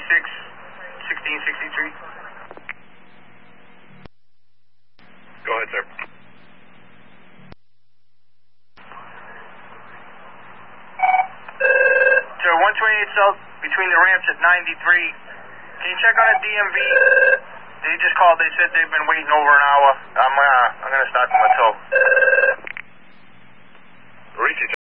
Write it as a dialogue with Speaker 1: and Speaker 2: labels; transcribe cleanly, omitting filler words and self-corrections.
Speaker 1: 1663.
Speaker 2: Go ahead, sir.
Speaker 1: Sir, 128 South between the ramps at 93. Can you check on a DMV? They just called. They said they've been waiting over an hour. I'm gonna start them a tow.
Speaker 2: Richie,